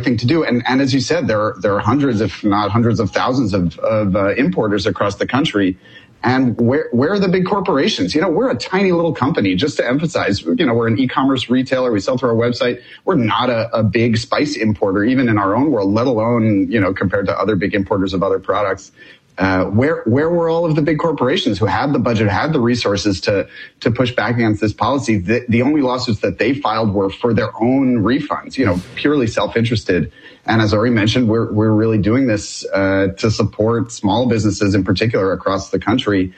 thing to do. And as you said, there are hundreds, if not hundreds of thousands of importers across the country. And where are the big corporations? We're a tiny little company, just to emphasize, we're an e-commerce retailer. We sell through our website. We're not a big spice importer, even in our own world, let alone, compared to other big importers of other products. Where were all of the big corporations who had the budget, had the resources to push back against this policy? The only lawsuits that they filed were for their own refunds, purely self-interested. And as Ori mentioned, we're really doing this to support small businesses in particular across the country.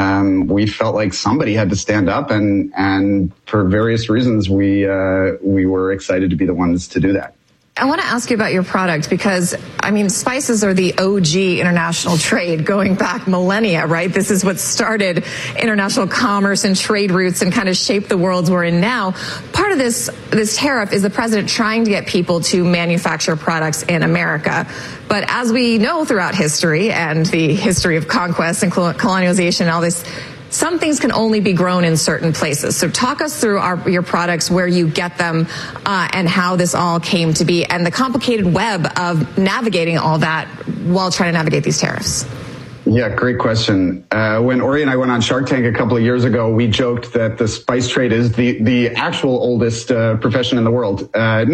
We felt like somebody had to stand up, and for various reasons, we were excited to be the ones to do that. I want to ask you about your product because, spices are the OG international trade going back millennia, right? This is what started international commerce and trade routes and kind of shaped the world we're in now. Part of this tariff is the president trying to get people to manufacture products in America. But as we know throughout history and the history of conquest and colonialization and all this, some things can only be grown in certain places. So talk us through your products, where you get them, and how this all came to be, and the complicated web of navigating all that while trying to navigate these tariffs. Yeah, great question. When Ori and I went on Shark Tank a couple of years ago, we joked that the spice trade is the actual oldest profession in the world.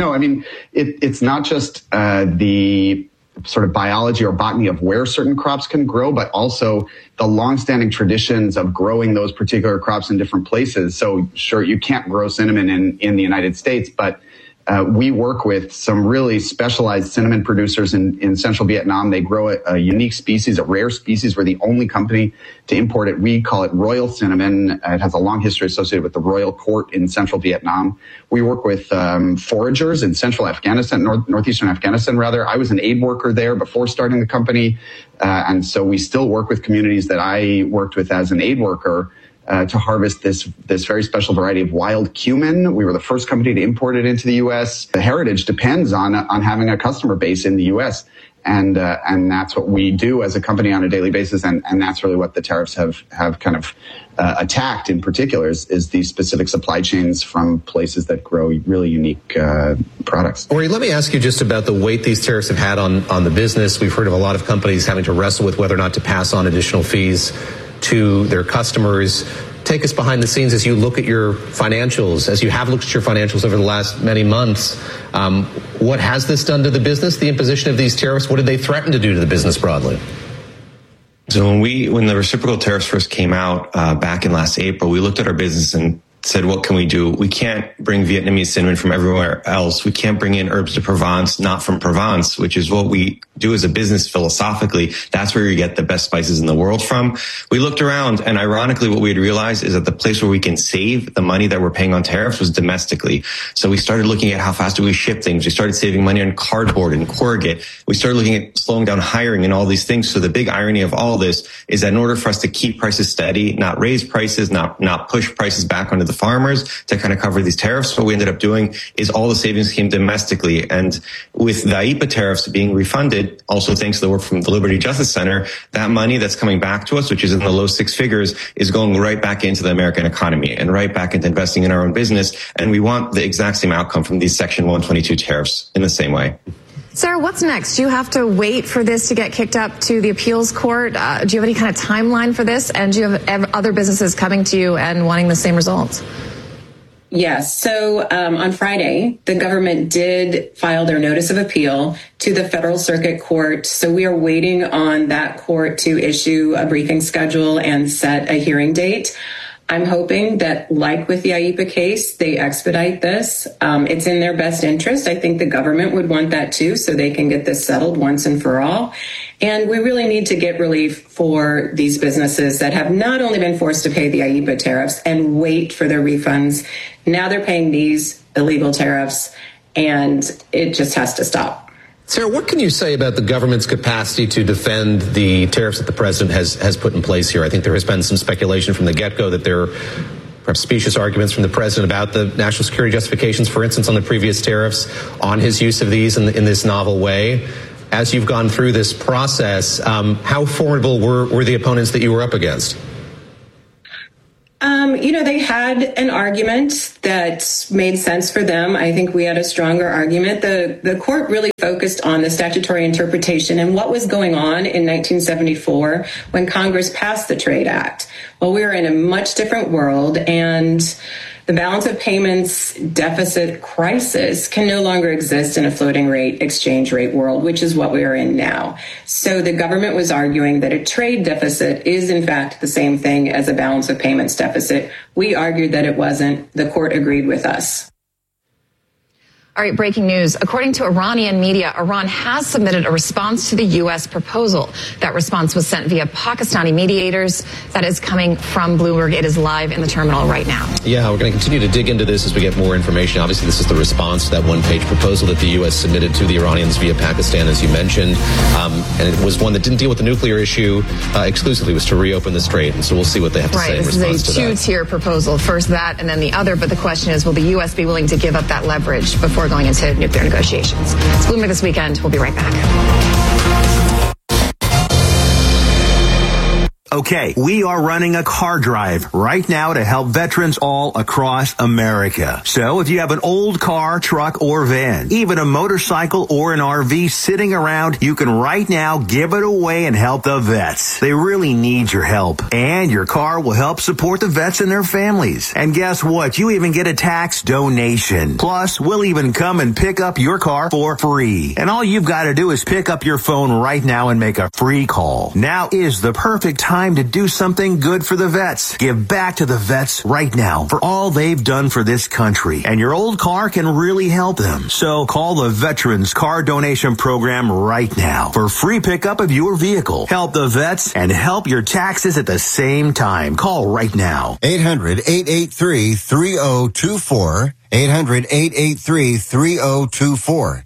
It's not just the sort of biology or botany of where certain crops can grow, but also the longstanding traditions of growing those particular crops in different places. So sure, you can't grow cinnamon in the United States, but we work with some really specialized cinnamon producers in central Vietnam. They grow a unique species, a rare species. We're the only company to import it. We call it royal cinnamon. It has a long history associated with the royal court in central Vietnam. We work with foragers in central Afghanistan, northeastern Afghanistan, rather. I was an aid worker there before starting the company. And so we still work with communities that I worked with as an aid worker to harvest this very special variety of wild cumin. We were the first company to import it into the U.S. The heritage depends on having a customer base in the U.S. And that's what we do as a company on a daily basis. And that's really what the tariffs have kind of attacked in particular is these specific supply chains from places that grow really unique products. Ori, let me ask you just about the weight these tariffs have had on the business. We've heard of a lot of companies having to wrestle with whether or not to pass on additional fees to their customers. Take us behind the scenes as you look at your financials, as you have looked at your financials over the last many months. What has this done to the business, the imposition of these tariffs? What did they threaten to do to the business broadly? So when the reciprocal tariffs first came out back in last April, we looked at our business and said, what can we do? We can't bring Vietnamese cinnamon from everywhere else. We can't bring in herbs de Provence, not from Provence, which is what we do as a business philosophically. That's where you get the best spices in the world from. We looked around, and ironically, what we had realized is that the place where we can save the money that we're paying on tariffs was domestically. So we started looking at how fast do we ship things. We started saving money on cardboard and corrugate. We started looking at slowing down hiring and all these things. So the big irony of all this is that in order for us to keep prices steady, not raise prices, not push prices back onto the farmers to kind of cover these tariffs, what we ended up doing is all the savings came domestically. And with the IEEPA tariffs being refunded, also thanks to the work from the Liberty Justice Center, that money that's coming back to us, which is in the low six figures, is going right back into the American economy and right back into investing in our own business. And we want the exact same outcome from these Section 122 tariffs in the same way. Sarah, what's next? Do you have to wait for this to get kicked up to the appeals court? Do you have any kind of timeline for this? And do you have other businesses coming to you and wanting the same results? Yes. So on Friday, the government did file their notice of appeal to the Federal Circuit Court. So we are waiting on that court to issue a briefing schedule and set a hearing date. I'm hoping that, like with the IEEPA case, they expedite this. It's in their best interest. I think the government would want that too, so they can get this settled once and for all. And we really need to get relief for these businesses that have not only been forced to pay the IEEPA tariffs and wait for their refunds. Now they're paying these illegal tariffs, and it just has to stop. Sarah, what can you say about the government's capacity to defend the tariffs that the president has put in place here? I think there has been some speculation from the get-go that there are perhaps specious arguments from the president about the national security justifications, for instance, on the previous tariffs, on his use of these in this novel way. As you've gone through this process, how formidable were the opponents that you were up against? They had an argument that made sense for them. I think we had a stronger argument. The court really focused on the statutory interpretation and what was going on in 1974 when Congress passed the Trade Act. Well, we were in a much different world, and the balance of payments deficit crisis can no longer exist in a floating rate exchange rate world, which is what we are in now. So the government was arguing that a trade deficit is in fact the same thing as a balance of payments deficit. We argued that it wasn't. The court agreed with us. All right, breaking news. According to Iranian media, Iran has submitted a response to the U.S. proposal. That response was sent via Pakistani mediators. That is coming from Bloomberg. It is live in the terminal right now. Yeah, we're going to continue to dig into this as we get more information. Obviously, this is the response to that one-page proposal that the U.S. submitted to the Iranians via Pakistan, as you mentioned. And it was one that didn't deal with the nuclear issue exclusively, was to reopen the strait. And so we'll see what they have to say in response to that. This is a two-tier proposal. First that, and then the other. But the question is, will the U.S. be willing to give up that leverage before going into nuclear negotiations? It's Bloomberg This Weekend. We'll be right back. Okay, we are running a car drive right now to help veterans all across America. So if you have an old car, truck, or van, even a motorcycle or an RV sitting around, you can right now give it away and help the vets. They really need your help. And your car will help support the vets and their families. And guess what? You even get a tax donation. Plus, we'll even come and pick up your car for free. And all you've got to do is pick up your phone right now and make a free call. Now is the perfect time to do something good for the vets. Give back to the vets right now for all they've done for this country. And your old car can really help them. So call the Veterans Car Donation Program right now for free pickup of your vehicle. Help the vets and help your taxes at the same time. Call right now. 800-883-3024. 800-883-3024.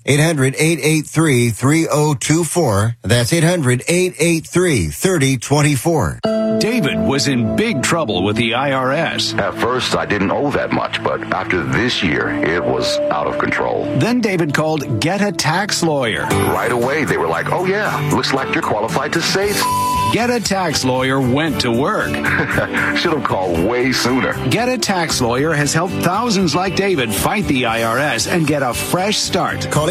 800-883-3024. That's 800-883-3024. David was in big trouble with the IRS. At first, I didn't owe that much, but after this year, it was out of control. Then David called Get a Tax Lawyer. Right away, they were like, oh yeah, looks like you're qualified to save. Get a Tax Lawyer went to work. Should have called way sooner. Get a Tax Lawyer has helped thousands like David fight the IRS and get a fresh start. Call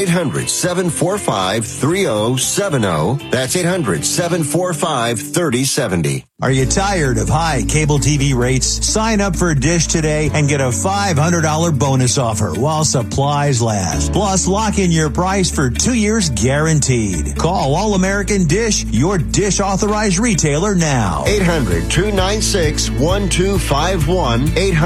800-745-3070. That's 800-745-3070. Are you tired of high cable TV rates? Sign up for Dish today and get a $500 bonus offer while supplies last. Plus, lock in your price for 2 years guaranteed. Call All American Dish, your Dish authorized retailer now. 800-296-1251.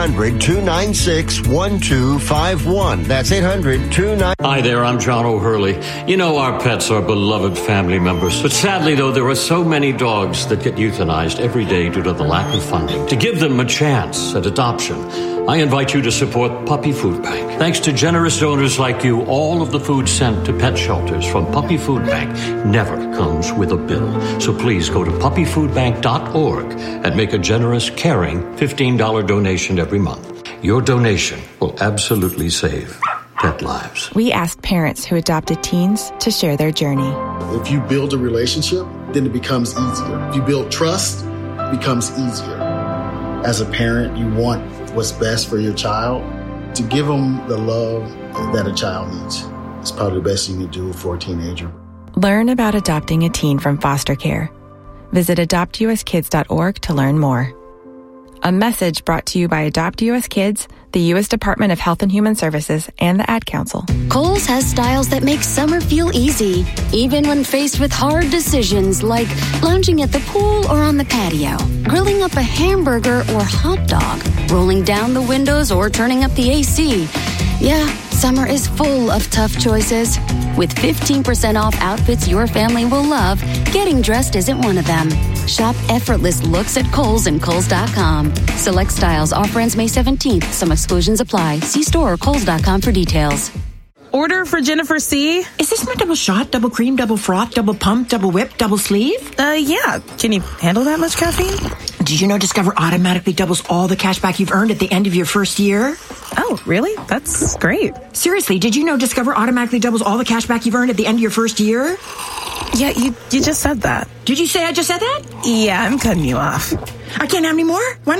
800-296-1251. That's 800-296. Hi there, I'm John O'Hurley. You know, our pets are beloved family members. But sadly, though, there are so many dogs that get euthanized every day due to the lack of funding. To give them a chance at adoption, I invite you to support Puppy Food Bank. Thanks to generous donors like you, all of the food sent to pet shelters from Puppy Food Bank never comes with a bill. So please go to puppyfoodbank.org and make a generous, caring $15 donation every month. Your donation will absolutely save pet lives. We asked parents who adopted teens to share their journey. If you build a relationship, then it becomes easier. If you build trust, it becomes easier. As a parent, you want what's best for your child. To give them the love that a child needs is probably the best you can do for a teenager. Learn about adopting a teen from foster care. Visit adoptuskids.org to learn more. A message brought to you by Adopt US Kids, the U.S. Department of Health and Human Services, and the Ad Council. Kohl's has styles that make summer feel easy, even when faced with hard decisions like lounging at the pool or on the patio, grilling up a hamburger or hot dog, rolling down the windows or turning up the AC. Yeah, summer is full of tough choices. With 15% off outfits your family will love, getting dressed isn't one of them. Shop effortless looks at Kohl's and Kohl's.com. Select styles. Offer ends May 17th. Some exclusions apply. See store or Kohl's.com for details. Order for Jennifer C. Is this my double shot, double cream, double froth, double pump, double whip, double sleeve? Yeah. Can you handle that much caffeine? Did you know Discover automatically doubles all the cash back you've earned at the end of your first year? Oh, really? That's great. Seriously, did you know Discover automatically doubles all the cash back you've earned at the end of your first year? Yeah, you just said that. Did you say I just said that? Yeah, I'm cutting you off. I can't have any more? Why not?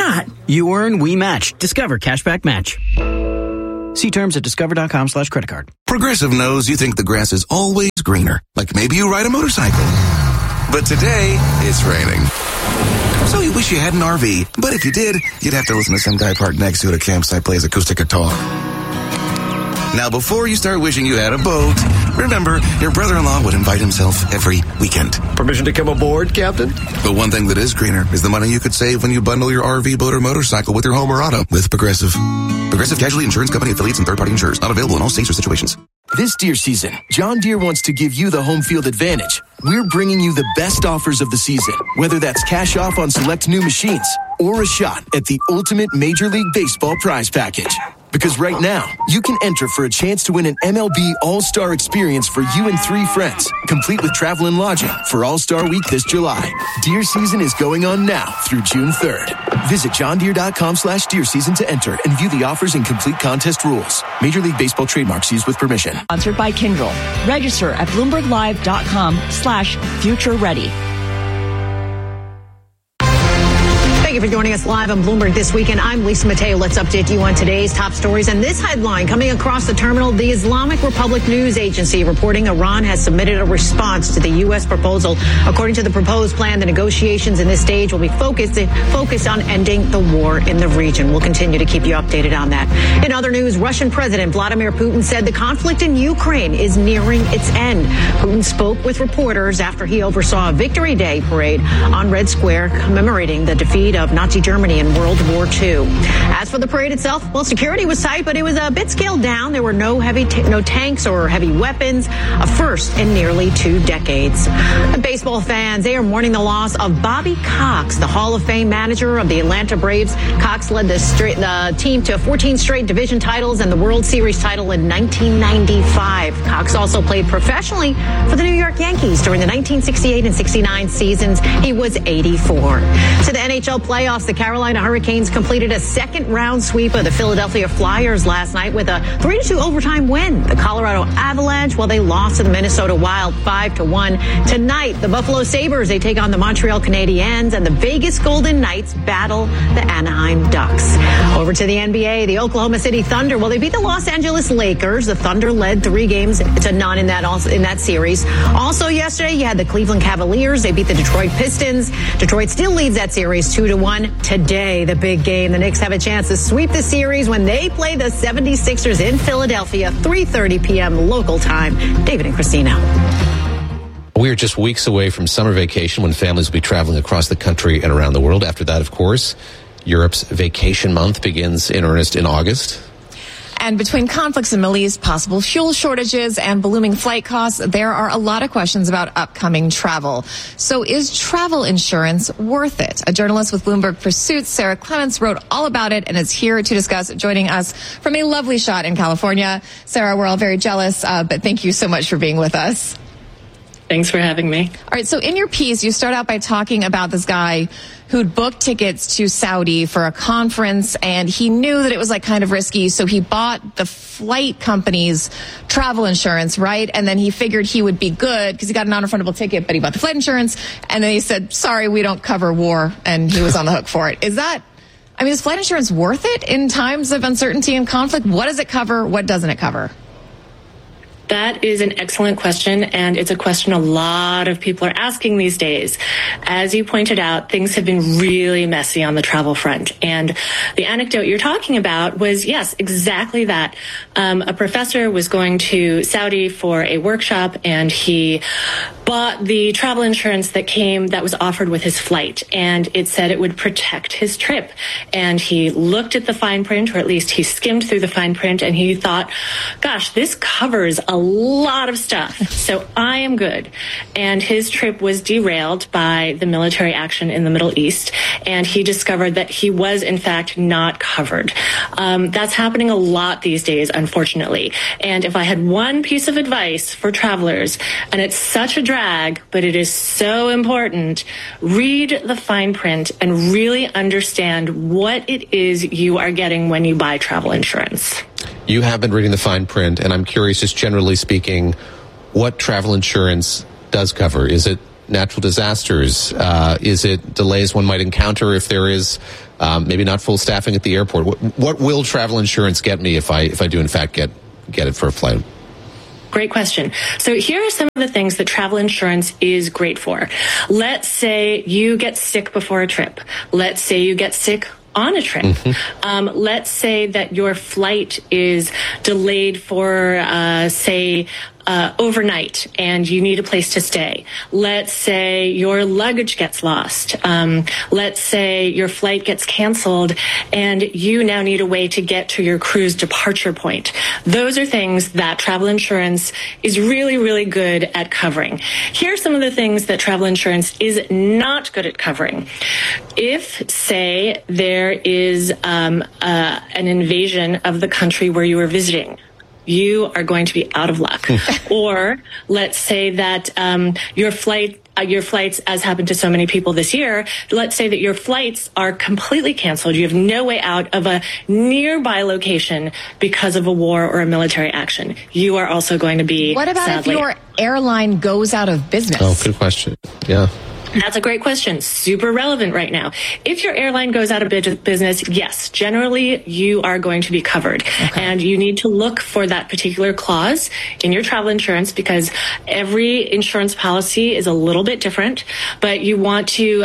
You earn, we match. Discover Cashback Match. See terms at discover.com/credit card. Progressive knows you think the grass is always greener. Like maybe you ride a motorcycle. But today, it's raining. So you wish you had an RV. But if you did, you'd have to listen to some guy parked next to it at a campsite plays acoustic guitar. Now, before you start wishing you had a boat, remember, your brother-in-law would invite himself every weekend. Permission to come aboard, Captain? But one thing that is greener is the money you could save when you bundle your RV, boat, or motorcycle with your home or auto with Progressive. Progressive Casualty Insurance Company affiliates and third-party insurers. Not available in all states or situations. This deer season, John Deere wants to give you the home field advantage. We're bringing you the best offers of the season, whether that's cash off on select new machines or a shot at the ultimate Major League Baseball prize package. Because right now, you can enter for a chance to win an MLB All-Star experience for you and 3 friends, complete with travel and lodging for All-Star Week this July. Deer season is going on now through June 3rd. Visit johndeere.com/deer season to enter and view the offers and complete contest rules. Major League Baseball trademarks used with permission. Sponsored by Kyndryl. Register at BloombergLive.com/future ready. Thank you for joining us live on Bloomberg This Weekend. I'm Lisa Mateo. Let's update you on today's top stories. And this headline coming across the terminal, the Islamic Republic News Agency reporting Iran has submitted a response to the U.S. proposal. According to the proposed plan, the negotiations in this stage will be focused on ending the war in the region. We'll continue to keep you updated on that. In other news, Russian President Vladimir Putin said the conflict in Ukraine is nearing its end. Putin spoke with reporters after he oversaw a Victory Day parade on Red Square commemorating the defeat of Nazi Germany in World War II. As for the parade itself, well, security was tight, but it was a bit scaled down. There were no tanks or heavy weapons, a first in nearly 2 decades. And baseball fans, they are mourning the loss of Bobby Cox, the Hall of Fame manager of the Atlanta Braves. Cox led the team to 14 straight division titles and the World Series title in 1995. Cox also played professionally for the New York Yankees during the 1968 and 69 seasons. He was 84. To the NHL playoffs, the Carolina Hurricanes completed a second-round sweep of the Philadelphia Flyers last night with a 3-2 overtime win. The Colorado Avalanche, well, they lost to the Minnesota Wild 5-1. Tonight, the Buffalo Sabres, they take on the Montreal Canadiens, and the Vegas Golden Knights battle the Anaheim Ducks. Over to the NBA, the Oklahoma City Thunder, well, they beat the Los Angeles Lakers. The Thunder led 3-0 in that series. Also yesterday, you had the Cleveland Cavaliers. They beat the Detroit Pistons. Detroit still leads that series 2-1. Today, the big game. The Knicks have a chance to sweep the series when they play the 76ers in Philadelphia, 3:30 p.m. local time. David and Christina. We are just weeks away from summer vacation when families will be traveling across the country and around the world. After that, of course, Europe's vacation month begins in earnest in August. And between conflicts in the Middle East, possible fuel shortages, and ballooning flight costs, there are a lot of questions about upcoming travel. So is travel insurance worth it? A journalist with Bloomberg Pursuit, Sarah Clements, wrote all about it and is here to discuss, joining us from a lovely shot in California. Sarah, we're all very jealous, but thank you so much for being with us. Thanks for having me. All right, so in your piece, you start out by talking about this guy who'd booked tickets to Saudi for a conference, and he knew that it was kind of risky, so he bought the flight company's travel insurance, right? And then he figured he would be good because he got a non-refundable ticket, but he bought the flight insurance, and then he said, sorry, we don't cover war, and he was on the hook for it. Is flight insurance worth it in times of uncertainty and conflict? What does it cover? What doesn't it cover? That is an excellent question, and it's a question a lot of people are asking these days. As you pointed out, things have been really messy on the travel front, and the anecdote you're talking about was, yes, exactly that. A professor was going to Saudi for a workshop, and he bought the travel insurance that was offered with his flight, and it said it would protect his trip. And he looked at the fine print, or at least he skimmed through the fine print, and he thought, gosh, this covers a lot of stuff, so I am good. And his trip was derailed by the military action in the Middle East, and he discovered that he was, in fact, not covered. That's happening a lot these days, unfortunately. And if I had one piece of advice for travelers, and it's such a drag, but it is so important, read the fine print and really understand what it is you are getting when you buy travel insurance. You have been reading the fine print, and I'm curious, just generally speaking, what travel insurance does cover. Is it natural disasters? Is it delays one might encounter if there is maybe not full staffing at the airport? What will travel insurance get me if I do in fact get it for a flight? Great question. So here are some of the things that travel insurance is great for. Let's say you get sick before a trip. Let's say you get sick on a trip. Let's say that your flight is delayed for, overnight and you need a place to stay. Let's say your luggage gets lost. Let's say your flight gets canceled and you now need a way to get to your cruise departure point. Those are things that travel insurance is really, really good at covering. Here are some of the things that travel insurance is not good at covering. If, say, there is an invasion of the country where you are visiting, you are going to be out of luck. Or let's say that your flights, as happened to so many people this year, let's say that your flights are completely canceled. You have no way out of a nearby location because of a war or a military action. You are also going to be, what about sadly, if your airline goes out of business? Oh, good question. Yeah. That's a great question. Super relevant right now. If your airline goes out of business, yes, generally you are going to be covered. Okay. And you need to look for that particular clause in your travel insurance because every insurance policy is a little bit different. But you want to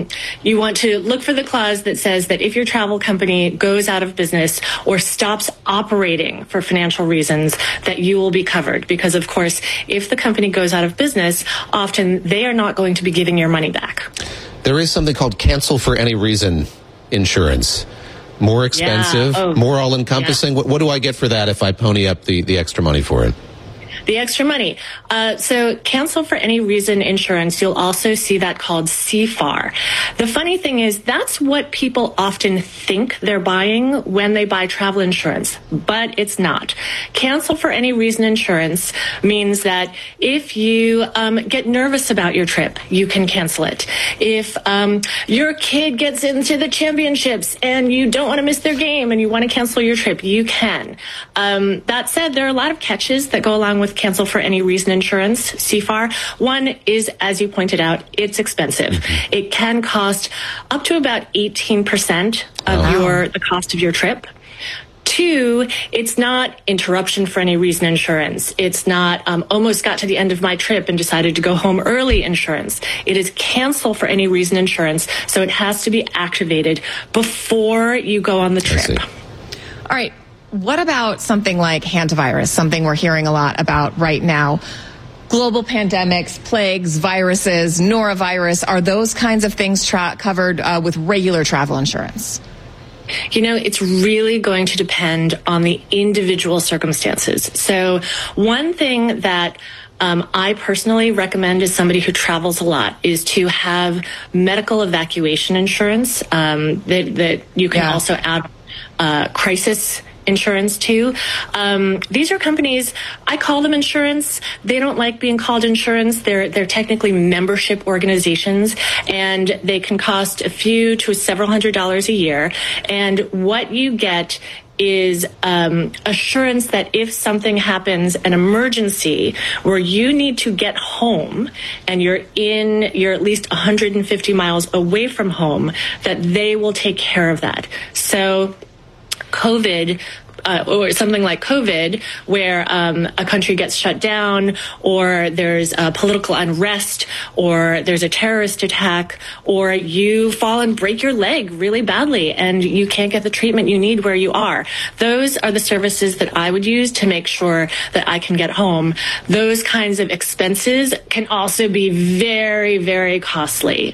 look for the clause that says that if your travel company goes out of business or stops operating for financial reasons, that you will be covered. Because of course, if the company goes out of business, often they are not going to be giving your money back. There is something called cancel for any reason insurance. More expensive, more all-encompassing. What do I get for that if I pony up the extra money for it? The extra money. So cancel for any reason insurance, you'll also see that called CFAR. The funny thing is that's what people often think they're buying when they buy travel insurance, but it's not. Cancel for any reason insurance means that if you get nervous about your trip, you can cancel it. If your kid gets into the championships and you don't want to miss their game and you want to cancel your trip, you can. That said, there are a lot of catches that go along with cancel for any reason insurance, CFAR. One is, as you pointed out, it's expensive. Mm-hmm. It can cost up to about 18% of the cost of your trip. Two, it's not interruption for any reason insurance. It's not almost got to the end of my trip and decided to go home early insurance. It is cancel for any reason insurance, so it has to be activated before you go on the trip. All right. What about something like hantavirus, something we're hearing a lot about right now? Global pandemics, plagues, viruses, norovirus, are those kinds of things covered with regular travel insurance? You know, it's really going to depend on the individual circumstances. So one thing that I personally recommend as somebody who travels a lot is to have medical evacuation insurance that you can also add crisis insurance too. These are companies, I call them insurance. They don't like being called insurance. They're technically membership organizations, and they can cost a few to several $100s a year. And what you get is assurance that if something happens, an emergency where you need to get home and you're at least 150 miles away from home, that they will take care of that. So COVID, or something like COVID, where a country gets shut down, or there's political unrest, or there's a terrorist attack, or you fall and break your leg really badly and you can't get the treatment you need where you are. Those are the services that I would use to make sure that I can get home. Those kinds of expenses can also be very, very costly.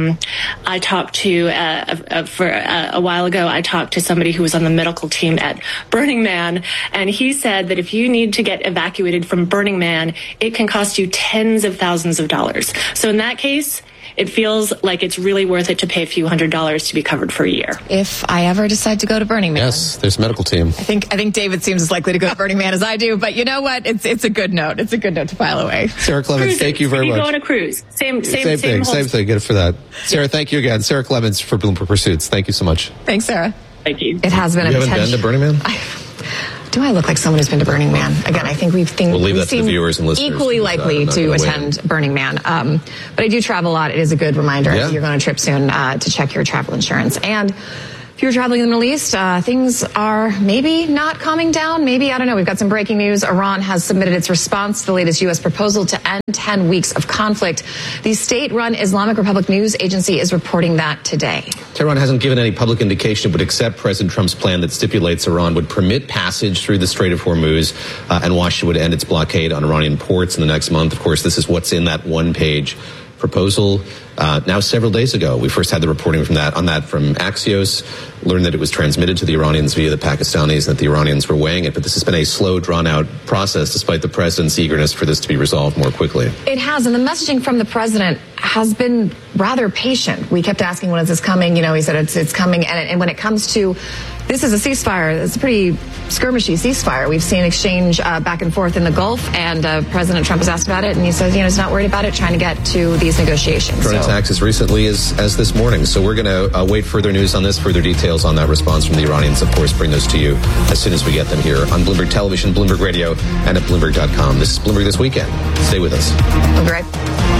I talked to, for a while ago, I talked to somebody who was on the medical team at Burning Man, and he said that if you need to get evacuated from Burning Man, it can cost you tens of thousands of dollars. So in that case, it feels like it's really worth it to pay a few $100s to be covered for a year. If I ever decide to go to Burning Man. Yes, there's a medical team. I think David seems as likely to go to Burning Man as I do, but you know what? It's a good note. It's a good note to file away. Sarah Clemens, thank you very much. You go on a cruise. Same thing. Good for that. Sarah, thank you again. Sarah Clemens for Bloomberg Pursuits. Thank you so much. Thanks, Sarah. Thank you. It has been you haven't been to Burning Man? Do I look like someone who's been to Burning Man? Again, I think we'll leave that to the viewers and listeners. Equally likely to attend Burning Man. But I do travel a lot. It is a good reminder if you're going on a trip soon to check your travel insurance. And if you're traveling in the Middle East, things are maybe not calming down. Maybe, I don't know. We've got some breaking news. Iran has submitted its response to the latest U.S. proposal to end 10 weeks of conflict. The state-run Islamic Republic News Agency is reporting that today. Tehran hasn't given any public indication it would accept President Trump's plan that stipulates Iran would permit passage through the Strait of Hormuz and Washington would end its blockade on Iranian ports in the next month. Of course, this is what's in that one-page proposal. Now, several days ago, we first had the reporting from Axios, learned that it was transmitted to the Iranians via the Pakistanis, and that the Iranians were weighing it. But this has been a slow, drawn-out process, despite the president's eagerness for this to be resolved more quickly. It has, and the messaging from the president has been rather patient. We kept asking, when is this coming? He said it's coming. And when it comes to, this is a ceasefire, it's a pretty skirmishy ceasefire. We've seen exchange back and forth in the Gulf, and President Trump has asked about it, and he says, he's not worried about it, trying to get to these negotiations. Drone attacks as recently as this morning. So we're going to wait further news on this, further details on that response from the Iranians. Of course, bring those to you as soon as we get them here on Bloomberg Television, Bloomberg Radio, and at Bloomberg.com. This is Bloomberg This Weekend. Stay with us. We'll be right.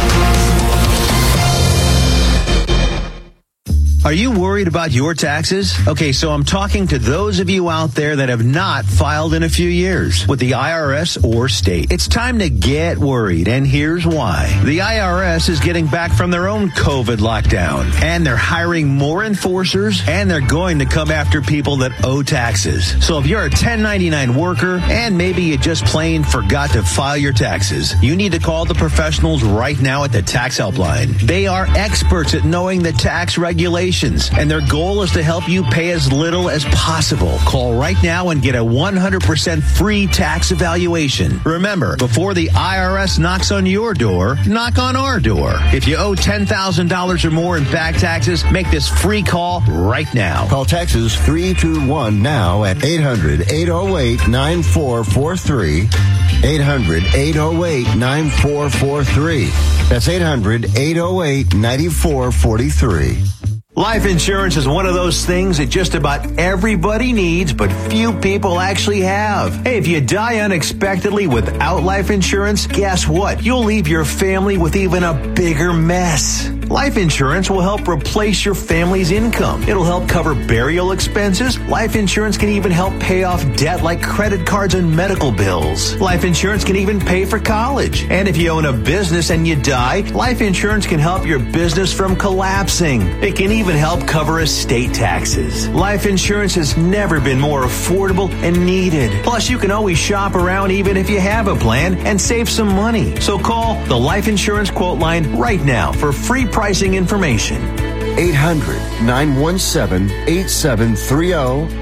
Are you worried about your taxes? Okay, so I'm talking to those of you out there that have not filed in a few years with the IRS or state. It's time to get worried, and here's why. The IRS is getting back from their own COVID lockdown, and they're hiring more enforcers, and they're going to come after people that owe taxes. So if you're a 1099 worker, and maybe you just plain forgot to file your taxes, you need to call the professionals right now at the Tax Helpline. They are experts at knowing the tax regulations, and their goal is to help you pay as little as possible. Call right now and get a 100% free tax evaluation. Remember, before the IRS knocks on your door, knock on our door. If you owe $10,000 or more in back taxes, make this free call right now. Call Texas 321 now at 800-808-9443. 800-808-9443. That's 800-808-9443. Life insurance is one of those things that just about everybody needs, but few people actually have. Hey, if you die unexpectedly without life insurance, guess what? You'll leave your family with even a bigger mess. Life insurance will help replace your family's income. It'll help cover burial expenses. Life insurance can even help pay off debt like credit cards and medical bills. Life insurance can even pay for college. And if you own a business and you die, life insurance can help your business from collapsing. It can even help cover estate taxes. Life insurance has never been more affordable and needed. Plus, you can always shop around even if you have a plan and save some money. So call the Life Insurance Quote Line right now for free pricing information. 800-917-8730.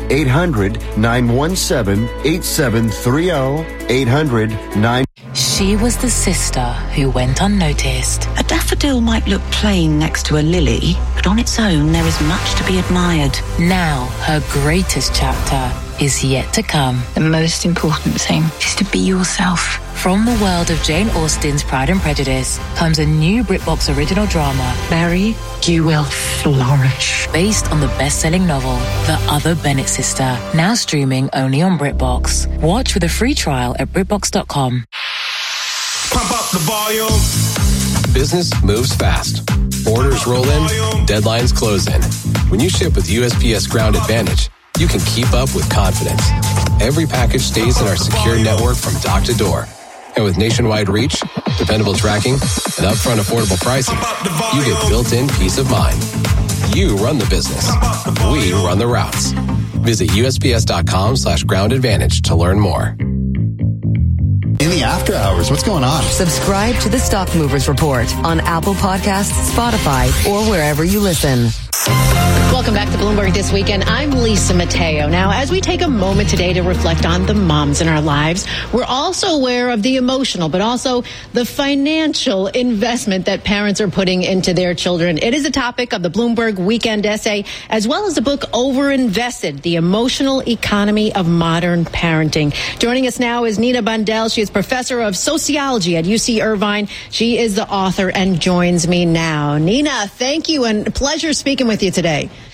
800-917-8730. 800-9... She was the sister who went unnoticed. A daffodil might look plain next to a lily, but on its own there is much to be admired. Now her greatest chapter is yet to come. The most important thing is to be yourself. From the world of Jane Austen's Pride and Prejudice comes a new BritBox original drama, Mary, you will flourish. Based on the best-selling novel, The Other Bennett Sister, now streaming only on BritBox. Watch with a free trial at BritBox.com. Pump up the volume. Business moves fast. Orders roll in, deadlines close in. When you ship with USPS Ground Advantage, you can keep up with confidence. Every package stays in our secure network from dock to door. And with nationwide reach, dependable tracking, and upfront affordable pricing, you get built-in peace of mind. You run the business. We run the routes. Visit USPS.com/Ground Advantage to learn more. In the after hours, what's going on? Subscribe to the Stock Movers Report on Apple Podcasts, Spotify, or wherever you listen. Welcome back to Bloomberg This Weekend. I'm Lisa Mateo. Now, as we take a moment today to reflect on the moms in our lives, we're also aware of the emotional, but also the financial investment that parents are putting into their children. It is a topic of the Bloomberg Weekend essay, as well as the book Overinvested, The Emotional Economy of Modern Parenting. Joining us now is Nina Bundell. She is professor of sociology at UC Irvine. She is the author and joins me now. Nina, thank you and pleasure speaking with you today.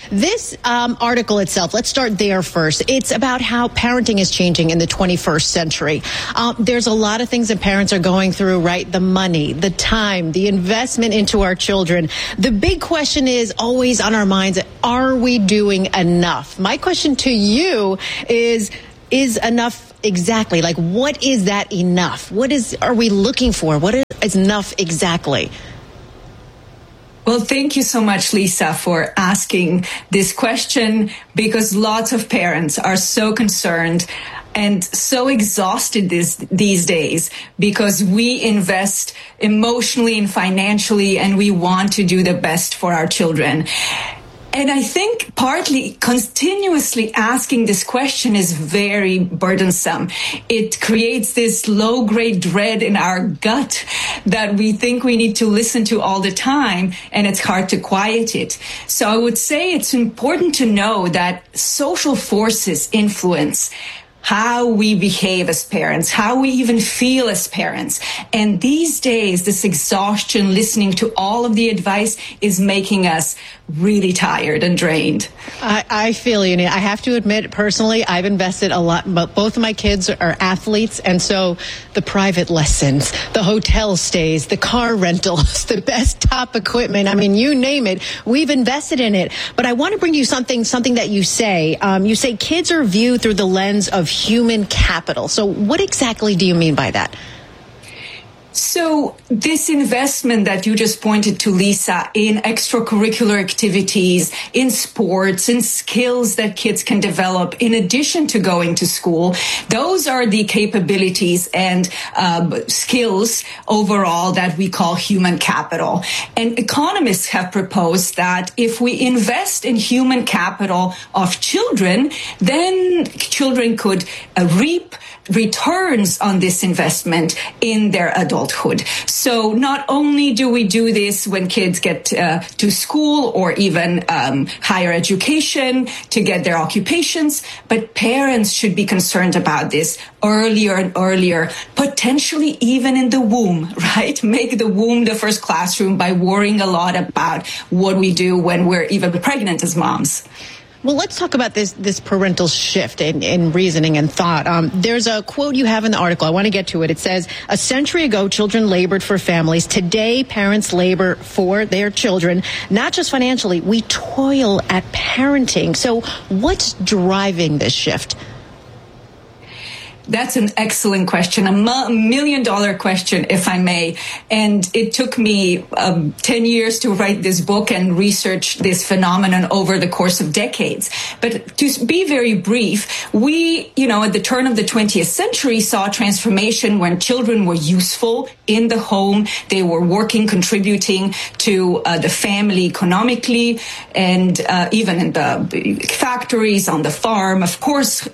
This article itself, let's start there first. It's about how parenting is changing in the 21st century. There's a lot of things that parents are going through, right? The money, the time, the investment into our children. The big question is always on our minds, are we doing enough? My question to you is enough exactly? Like, what is that enough? Are we looking for? What is enough exactly? Well, thank you so much, Lisa, for asking this question, because lots of parents are so concerned and so exhausted these days because we invest emotionally and financially and we want to do the best for our children. And I think partly continuously asking this question is very burdensome. It creates this low-grade dread in our gut that we think we need to listen to all the time, and it's hard to quiet it. So I would say it's important to know that social forces influence how we behave as parents, how we even feel as parents. And these days, this exhaustion, listening to all of the advice is making us really tired and drained. I feel you. I have to admit, personally, I've invested a lot. But both of my kids are athletes, and so the private lessons, the hotel stays, the car rentals, the best top equipment, I mean, you name it, we've invested in it. But I want to bring you something that you say. You say kids are viewed through the lens of human capital. So what exactly do you mean by that? So this investment that you just pointed to, Lisa, in extracurricular activities, in sports, in skills that kids can develop in addition to going to school, those are the capabilities and skills overall that we call human capital. And economists have proposed that if we invest in human capital of children, then children could reap returns on this investment in their adulthood. So not only do we do this when kids get to school or even higher education to get their occupations, but parents should be concerned about this earlier and earlier, potentially even in the womb, right? Make the womb the first classroom by worrying a lot about what we do when we're even pregnant as moms. Well, let's talk about this parental shift in reasoning and thought. There's a quote you have in the article. I want to get to it. It says, a century ago, children labored for families. Today, parents labor for their children, not just financially. We toil at parenting. So what's driving this shift? That's an excellent question, $1 million question, if I may. And it took me 10 years to write this book and research this phenomenon over the course of decades. But to be very brief, we, at the turn of the 20th century saw a transformation when children were useful in the home. They were working, contributing to the family economically, and even in the factories, on the farm, of course,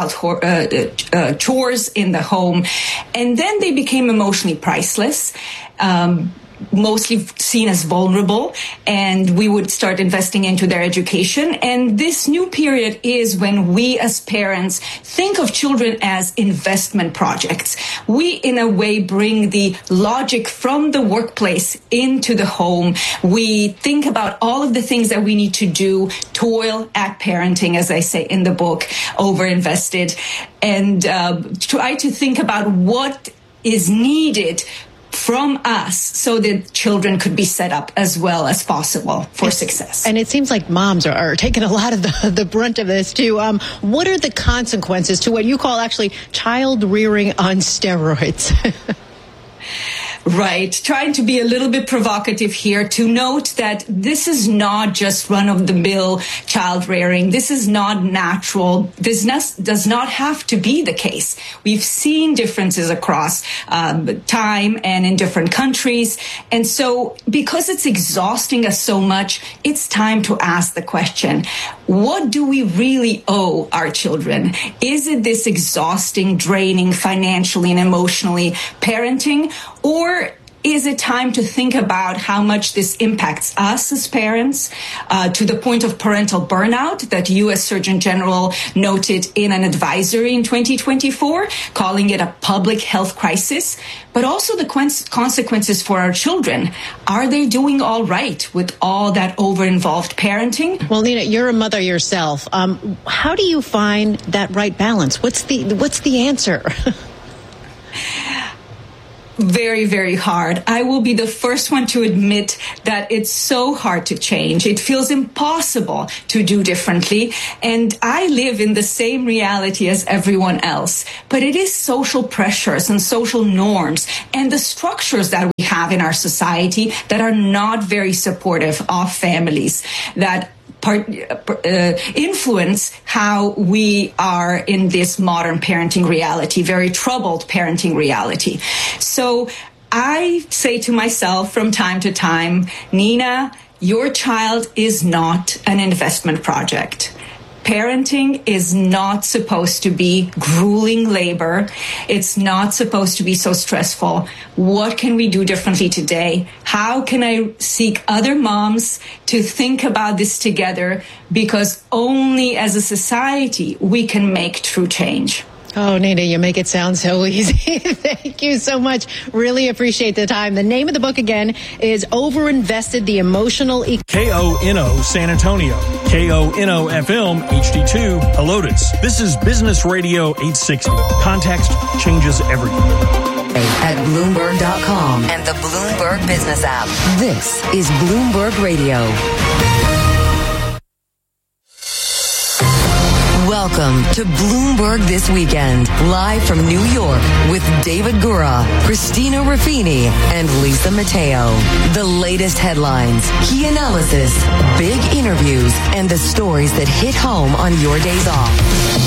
chores in the home. And then they became emotionally priceless, mostly seen as vulnerable, and we would start investing into their education. And this new period is when we as parents think of children as investment projects. We, in a way, bring the logic from the workplace into the home. We think about all of the things that we need to do, toil at parenting, as I say in the book, overinvested, and try to think about what is needed from us so that children could be set up as well as possible for success. And it seems like moms are taking a lot of the brunt of this too. What are the consequences to what you call actually child rearing on steroids? Right. Trying to be a little bit provocative here to note that this is not just run-of-the-mill child rearing. This is not natural. This does not have to be the case. We've seen differences across time and in different countries. And so because it's exhausting us so much, it's time to ask the question, what do we really owe our children? Is it this exhausting, draining financially and emotionally parenting? Or is it time to think about how much this impacts us as parents, to the point of parental burnout that U.S. Surgeon General noted in an advisory in 2024, calling it a public health crisis, but also the consequences for our children. Are they doing all right with all that over-involved parenting? Well, Nina, you're a mother yourself. How do you find that right balance? What's the answer? Very, very hard. I will be the first one to admit that it's so hard to change. It feels impossible to do differently. And I live in the same reality as everyone else. But it is social pressures and social norms and the structures that we have in our society that are not very supportive of families, that influence how we are in this modern parenting reality, very troubled parenting reality. So I say to myself from time to time, Nina, your child is not an investment project. Parenting is not supposed to be grueling labor. It's not supposed to be so stressful. What can we do differently today? How can I seek other moms to think about this together? Because only as a society we can make true change. Oh, Nina, you make it sound so easy. Thank you so much. Really appreciate the time. The name of the book again is Overinvested, the Emotional... KONO San Antonio, KONO FM HD2 Helotes. This is Business Radio 860. Context changes everything. At Bloomberg.com and the Bloomberg Business app. This is Bloomberg Radio. Welcome to Bloomberg This Weekend, live from New York with David Gura, Christina Ruffini, and Lisa Mateo. The latest headlines, key analysis, big interviews, and the stories that hit home on your days off.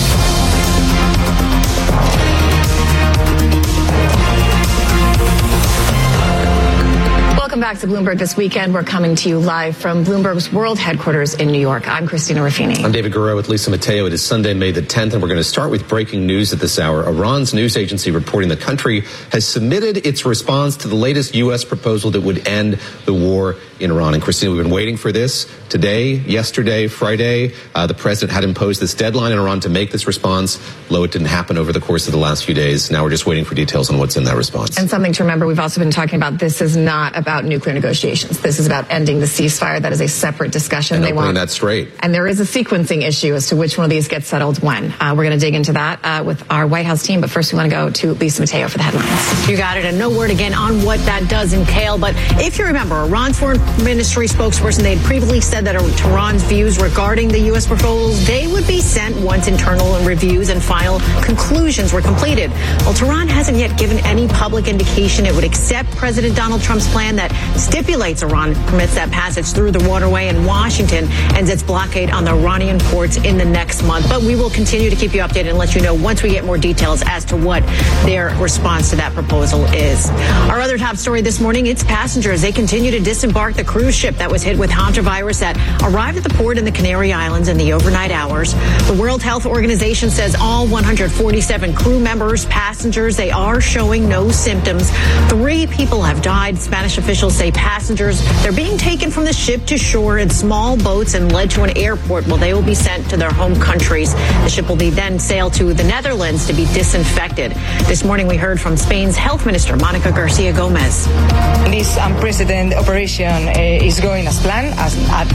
Welcome back to Bloomberg This Weekend. We're coming to you live from Bloomberg's world headquarters in New York. I'm Christina Ruffini. I'm David Gura with Lisa Mateo. It is Sunday, May the 10th, and we're going to start with breaking news at this hour. Iran's news agency reporting the country has submitted its response to the latest U.S. proposal that would end the war in Iran. And Christina, we've been waiting for this today, yesterday, Friday. The president had imposed this deadline in Iran to make this response, though it didn't happen over the course of the last few days. Now we're just waiting for details on what's in that response. And something to remember, we've also been talking about this is not about nuclear negotiations. This is about ending the ceasefire. That is a separate discussion. And opening that straight. And there is a sequencing issue as to which one of these gets settled when. We're going to dig into that with our White House team. But first, we want to go to Lisa Mateo for the headlines. You got it. And no word again on what that does entail. But if you remember, Iran's foreign ministry spokesperson, they had previously said that Tehran's views regarding the U.S. proposals, they would be sent once internal reviews and final conclusions were completed. Well, Tehran hasn't yet given any public indication it would accept President Donald Trump's plan that stipulates Iran permits that passage through the waterway, and Washington ends its blockade on the Iranian ports in the next month. But we will continue to keep you updated and let you know once we get more details as to what their response to that proposal is. Our other top story this morning, it's passengers. They continue to disembark the cruise ship that was hit with hantavirus that arrived at the port in the Canary Islands in the overnight hours. The World Health Organization says all 147 crew members, passengers, they are showing no symptoms. 3 people have died. Spanish officials say passengers, they're being taken from the ship to shore in small boats and led to an airport. Well, they will be sent to their home countries. The ship will be then sail to the Netherlands to be disinfected. This morning we heard from Spain's health minister, Monica Garcia Gomez. This unprecedented operation is going as planned. At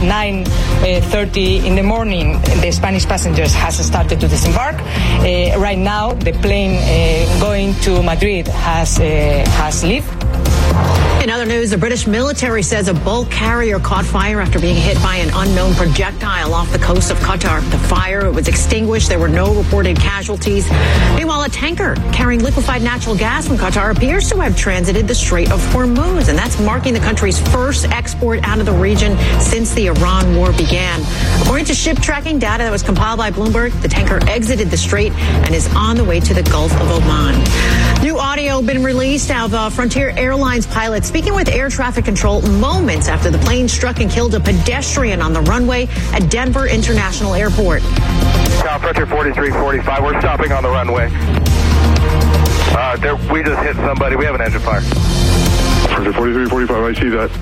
9:30 in the morning, the Spanish passengers has started to disembark. Right now, the plane going to Madrid has left. In other news, the British military says a bulk carrier caught fire after being hit by an unknown projectile off the coast of Qatar. The fire was extinguished. There were no reported casualties. Meanwhile, a tanker carrying liquefied natural gas from Qatar appears to have transited the Strait of Hormuz, and that's marking the country's first export out of the region since the Iran war began. According to ship tracking data that was compiled by Bloomberg, the tanker exited the strait and is on the way to the Gulf of Oman. New audio been released of Frontier Airlines pilot speaking with air traffic control moments after the plane struck and killed a pedestrian on the runway at Denver International Airport. Frontier 4345, we're stopping on the runway. We just hit somebody. We have an engine fire. Frontier 4345, I see that.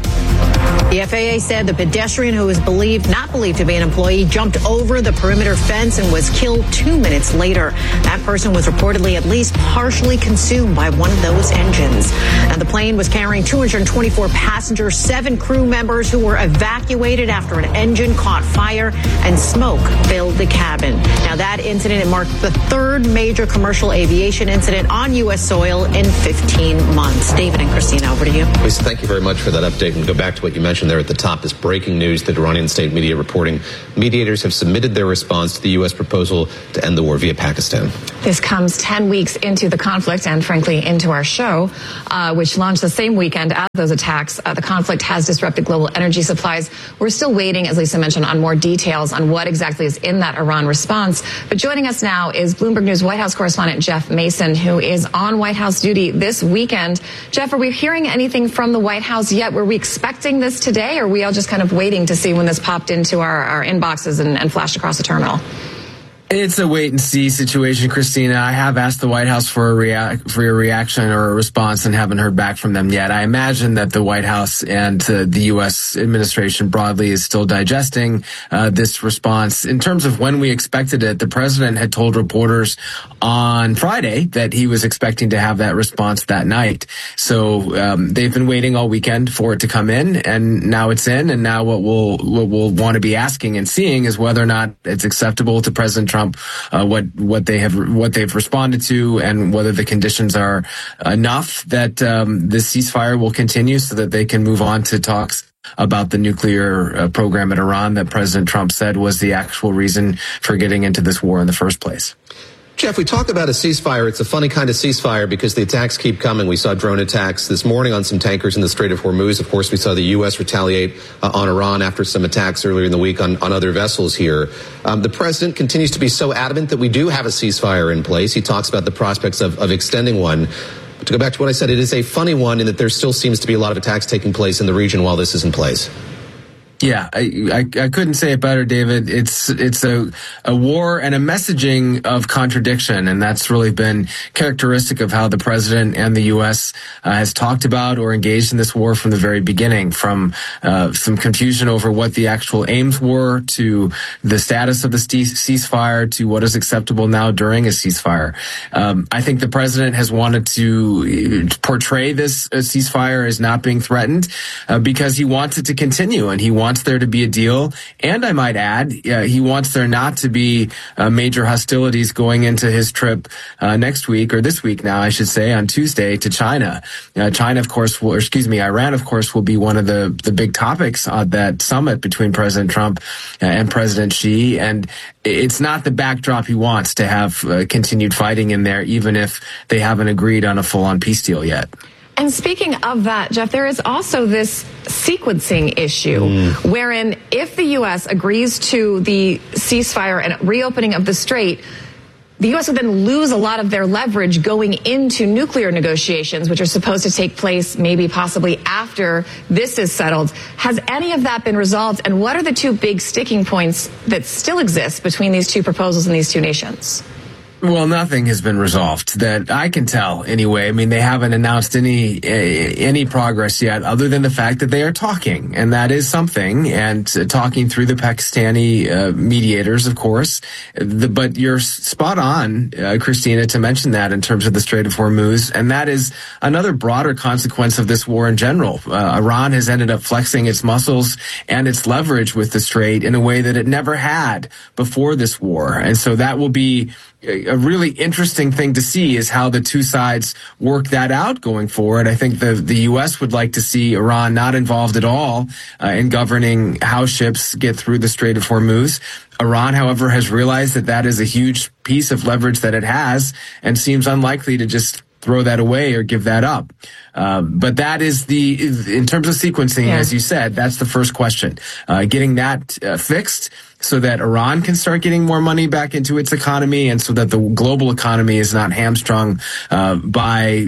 The FAA said the pedestrian who was not believed to be an employee jumped over the perimeter fence and was killed 2 minutes later. That person was reportedly at least partially consumed by one of those engines. Now, the plane was carrying 224 passengers, 7 crew members who were evacuated after an engine caught fire and smoke filled the cabin. Now, that incident, it marked the 3rd major commercial aviation incident on U.S. soil in 15 months. David and Christina, over to you. Lisa, thank you very much for that update. And go back to what you mentioned there at the top, this breaking news that Iranian state media reporting mediators have submitted their response to the U.S. proposal to end the war via Pakistan. This comes 10 weeks into the conflict and, frankly, into our show, which launched the same weekend as those attacks. The conflict has disrupted global energy supplies. We're still waiting, as Lisa mentioned, on more details on what exactly is in that Iran response. But joining us now is Bloomberg News White House correspondent Jeff Mason, who is on White House duty this weekend. Jeff, are we hearing anything from the White House yet? Were we expecting this today, or are we all just kind of waiting to see when this popped into our inboxes and flashed across the terminal? It's a wait-and-see situation, Christina. I have asked the White House for a reaction or a response and haven't heard back from them yet. I imagine that the White House and the U.S. administration broadly is still digesting this response. In terms of when we expected it, the president had told reporters on Friday that he was expecting to have that response that night. So they've been waiting all weekend for it to come in, and now it's in. And now what we'll want to be asking and seeing is whether or not it's acceptable to President Trump what they've responded to, and whether the conditions are enough that this ceasefire will continue so that they can move on to talks about the nuclear program at Iran that President Trump said was the actual reason for getting into this war in the first place. Jeff, we talk about a ceasefire. It's a funny kind of ceasefire because the attacks keep coming. We saw drone attacks this morning on some tankers in the Strait of Hormuz. Of course, we saw the U.S. retaliate on Iran after some attacks earlier in the week on other vessels here. The president continues to be so adamant that we do have a ceasefire in place. He talks about the prospects of extending one. But to go back to what I said, it is a funny one in that there still seems to be a lot of attacks taking place in the region while this is in place. Yeah, I couldn't say it better, David. It's a war and a messaging of contradiction, and that's really been characteristic of how the president and the U.S. Has talked about or engaged in this war from the very beginning, from some confusion over what the actual aims were to the status of the ceasefire to what is acceptable now during a ceasefire. I think the president has wanted to portray this ceasefire as not being threatened because he wants it to continue, and he wants there to be a deal. And I might add, he wants there not to be major hostilities going into his trip next week, or this week now, I should say, on Tuesday to China. Iran, of course, will be one of the big topics on that summit between President Trump and President Xi. And it's not the backdrop he wants to have continued fighting in there, even if they haven't agreed on a full-on peace deal yet. And speaking of that, Jeff, there is also this sequencing issue wherein if the U.S. agrees to the ceasefire and reopening of the strait, the U.S. would then lose a lot of their leverage going into nuclear negotiations, which are supposed to take place maybe possibly after this is settled. Has any of that been resolved? And what are the two big sticking points that still exist between these two proposals and these two nations? Well, nothing has been resolved that I can tell anyway. I mean, they haven't announced any progress yet other than the fact that they are talking, and that is something, and talking through the Pakistani mediators, of course. But you're spot on, Christina, to mention that in terms of the Strait of Hormuz, and that is another broader consequence of this war in general. Iran has ended up flexing its muscles and its leverage with the Strait in a way that it never had before this war, and so that will be a really interesting thing to see is how the two sides work that out going forward. I think the U.S. would like to see Iran not involved at all in governing how ships get through the Strait of Hormuz. Iran, however, has realized that is a huge piece of leverage that it has and seems unlikely to just throw that away or give that up. But that is in terms of sequencing, as you said, that's the first question. Getting that fixed so that Iran can start getting more money back into its economy, and so that the global economy is not hamstrung by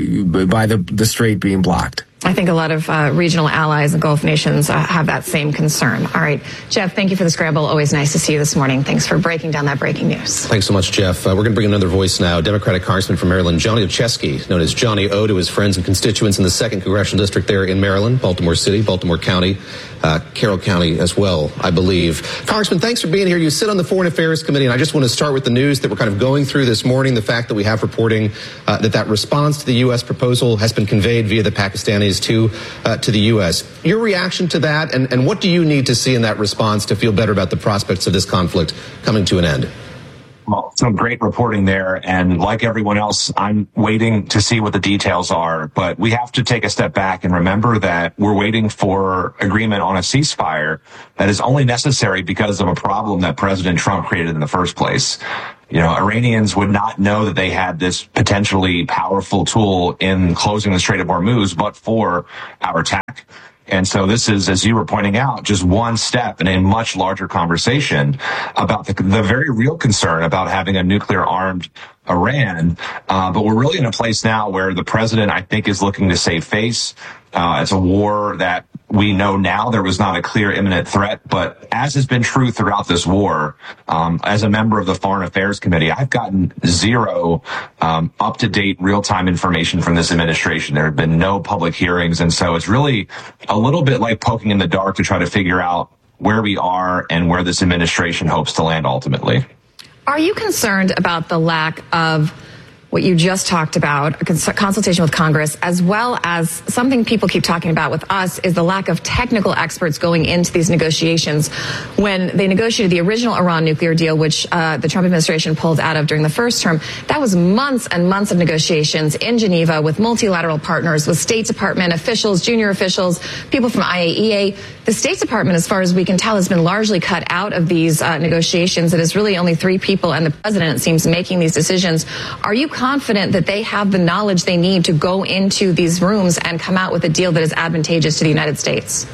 the strait being blocked. I think a lot of regional allies and Gulf nations have that same concern. All right, Jeff, thank you for the scramble. Always nice to see you this morning. Thanks for breaking down that breaking news. Thanks so much, Jeff. We're going to bring another voice now. Democratic Congressman from Maryland, Johnny Olszewski, known as Johnny O to his friends and constituents in the 2nd Congressional District there in Maryland, Baltimore City, Baltimore County, Carroll County as well, I believe. Congressman, thanks for being here. You sit on the Foreign Affairs Committee, and I just want to start with the news that we're kind of going through this morning, the fact that we have reporting that response to the U.S. proposal has been conveyed via the Pakistanis to the U.S. Your reaction to that, and what do you need to see in that response to feel better about the prospects of this conflict coming to an end? Well, some great reporting there. And like everyone else, I'm waiting to see what the details are. But we have to take a step back and remember that we're waiting for agreement on a ceasefire that is only necessary because of a problem that President Trump created in the first place. You know, Iranians would not know that they had this potentially powerful tool in closing the Strait of Hormuz, but for our attack. And so this is, as you were pointing out, just one step in a much larger conversation about the very real concern about having a nuclear-armed Iran. But we're really in a place now where the president, I think, is looking to save face. It's a war that we know now there was not a clear imminent threat, but as has been true throughout this war, as a member of the Foreign Affairs Committee, I've gotten zero up-to-date real-time information from this administration. There have been no public hearings, and so it's really a little bit like poking in the dark to try to figure out where we are and where this administration hopes to land ultimately. Are you concerned about the lack of what you just talked about, a consultation with Congress, as well as something people keep talking about with us is the lack of technical experts going into these negotiations? When they negotiated the original Iran nuclear deal, which the Trump administration pulled out of during the first term, that was months and months of negotiations in Geneva with multilateral partners, with State Department officials, junior officials, people from IAEA. The State Department, as far as we can tell, has been largely cut out of these negotiations. It is really only 3 people and the president, it seems, making these decisions. Are you confident that they have the knowledge they need to go into these rooms and come out with a deal that is advantageous to the United States?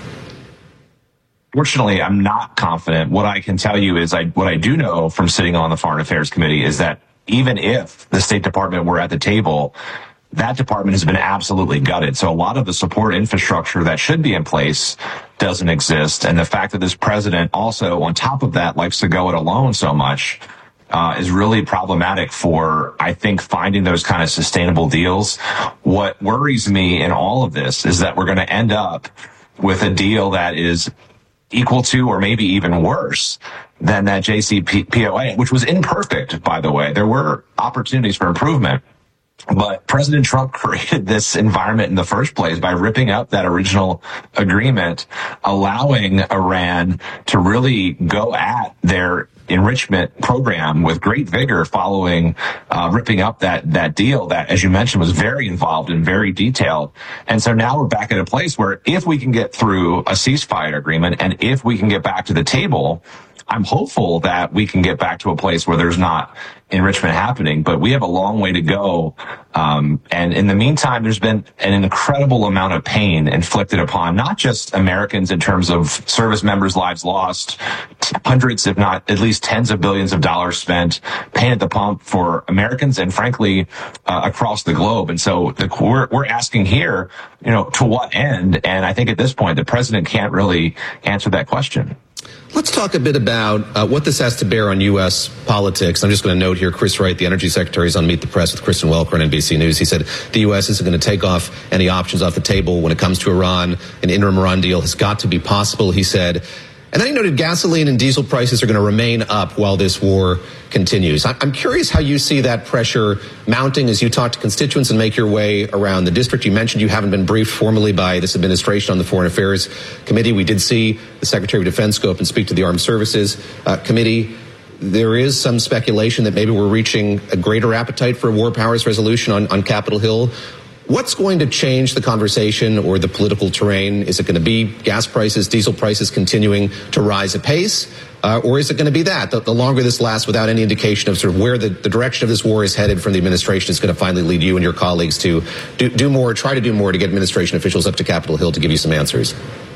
Fortunately, I'm not confident. What I can tell you is what I do know from sitting on the Foreign Affairs Committee is that even if the State Department were at the table, that department has been absolutely gutted. So a lot of the support infrastructure that should be in place doesn't exist. And the fact that this president also, on top of that, likes to go it alone so much is really problematic for, I think, finding those kind of sustainable deals. What worries me in all of this is that we're going to end up with a deal that is equal to or maybe even worse than that JCPOA, which was imperfect, by the way. There were opportunities for improvement. But President Trump created this environment in the first place by ripping up that original agreement, allowing Iran to really go at their enrichment program with great vigor following ripping up that deal that, as you mentioned, was very involved and very detailed. And so now we're back at a place where if we can get through a ceasefire agreement and if we can get back to the table, I'm hopeful that we can get back to a place where there's not enrichment happening, but we have a long way to go. And in the meantime, there's been an incredible amount of pain inflicted upon not just Americans in terms of service members' lives lost, hundreds, if not at least tens of billions of dollars spent, pain at the pump for Americans and frankly, across the globe. And so we're asking here, to what end? And I think at this point, the president can't really answer that question. Let's talk a bit about what this has to bear on U.S. politics. I'm just going to note here, Chris Wright, the Energy Secretary, is on Meet the Press with Kristen Welker on NBC News. He said the U.S. isn't going to take off any options off the table when it comes to Iran. An interim Iran deal has got to be possible, he said. And then he noted gasoline and diesel prices are going to remain up while this war continues. I'm curious how you see that pressure mounting as you talk to constituents and make your way around the district. You mentioned you haven't been briefed formally by this administration on the Foreign Affairs Committee. We did see the Secretary of Defense go up and speak to the Armed Services Committee. There is some speculation that maybe we're reaching a greater appetite for a war powers resolution on Capitol Hill. What's going to change the conversation or the political terrain? Is it going to be gas prices, diesel prices continuing to rise apace? Or is it going to be that the longer this lasts without any indication of sort of where the direction of this war is headed from the administration is going to finally lead you and your colleagues to do more, try to do more to get administration officials up to Capitol Hill to give you some answers?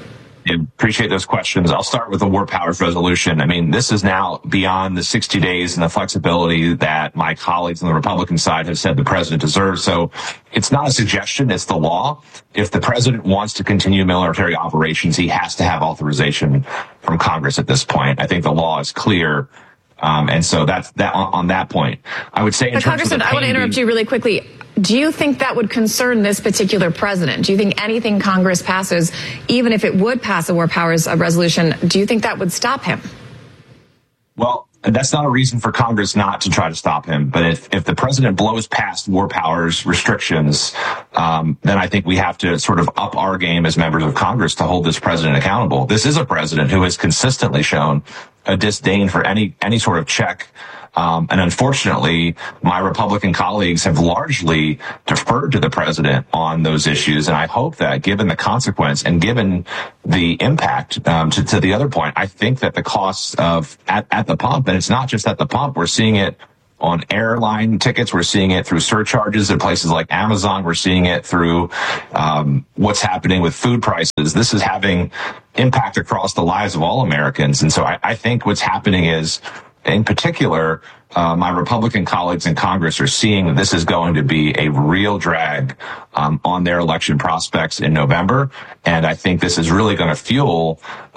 Appreciate those questions. I'll start with the War Powers Resolution. I mean, this is now beyond the 60 days and the flexibility that my colleagues on the Republican side have said the president deserves. So it's not a suggestion, it's the law. If the president wants to continue military operations, he has to have authorization from Congress at this point. I think the law is clear. And so that's that on that point. I would say, Congressman, I want to interrupt you really quickly. Do you think that would concern this particular president? Do you think anything Congress passes, even if it would pass a War Powers Resolution, do you think that would stop him? Well, that's not a reason for Congress not to try to stop him. But if the president blows past war powers restrictions, then I think we have to sort of up our game as members of Congress to hold this president accountable. This is a president who has consistently shown a disdain for any sort of check. And unfortunately, my Republican colleagues have largely deferred to the president on those issues. And I hope that given the consequence and given the impact, to the other point, I think that the costs of at the pump, and it's not just at the pump, we're seeing it on airline tickets. We're seeing it through surcharges at places like Amazon. We're seeing it through what's happening with food prices. This is having impact across the lives of all Americans. And so I think what's happening is, in particular, my Republican colleagues in Congress are seeing that this is going to be a real drag on their election prospects in November. And I think this is really going to fuel